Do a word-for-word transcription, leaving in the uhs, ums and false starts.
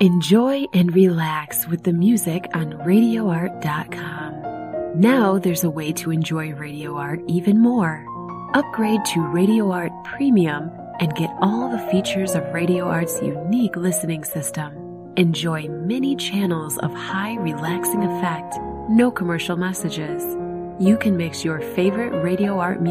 Enjoy and relax with the music on radio art dot com. Now there's a way to enjoy Radio Art even more. Upgrade to Radio Art Premium and get all the features of Radio Art's unique listening system. Enjoy many channels of high relaxing effect, no commercial messages. You can mix your favorite Radio Art music